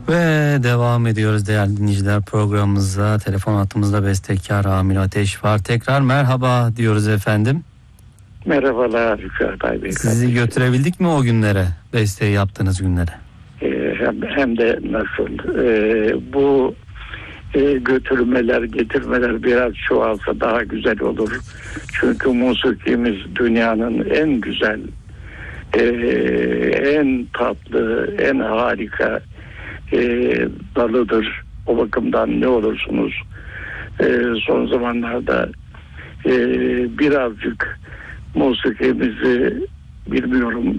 Ve devam ediyoruz değerli dinleyiciler programımıza. Telefon hattımızda bestekar Amil Ateş var. Tekrar merhaba diyoruz efendim. Merhabalar Hünkar Bey. Sizi götürebildik mi o günlere? Besteyi yaptığınız günlere? Hem de nasıl? Bu götürmeler, getirmeler biraz çoğalsa daha güzel olur. Çünkü musikimiz dünyanın en güzel, en tatlı, en harika dalıdır. O bakımdan ne olursunuz son zamanlarda birazcık musikimizi bilmiyorum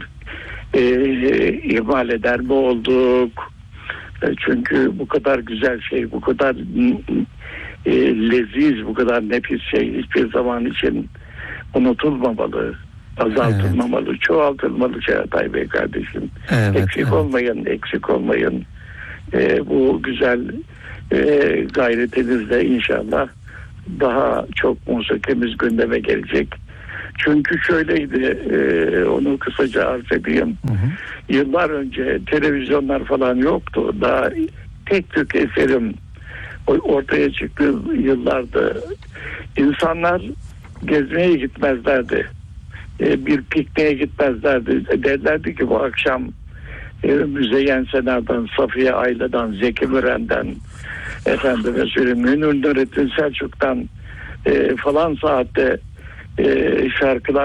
ihmal eder mi olduk? Çünkü bu kadar güzel şey, bu kadar leziz, bu kadar nefis şey hiçbir zaman için unutulmamalı, azaltılmamalı, çoğaltılmalı Çağatay Bey kardeşim. Eksik olmayın. Bu güzel gayretinizle inşallah daha çok musikimiz gündeme gelecek. Çünkü şöyleydi, onu kısaca arz edeyim. Yıllar önce televizyonlar falan yoktu. Daha tek tük eserim ortaya çıktığı yıllarda insanlar gezmeye gitmezlerdi. Bir pikniğe gitmezlerdi. Derlerdi ki bu akşam Müzeyyen Senar'dan, Safiye Ayla'dan, Zeki Müren'den, efendime söyleyeyim Münir Nurettin Selçuk'tan falan saatte şarkılar